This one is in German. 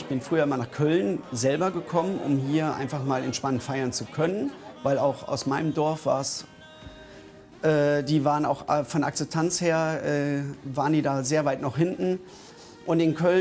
Ich bin früher immer nach Köln selber gekommen, um hier einfach mal entspannt feiern zu können, weil auch aus meinem Dorf war es, die waren auch von Akzeptanz her, waren die da sehr weit noch hinten. Und in Köln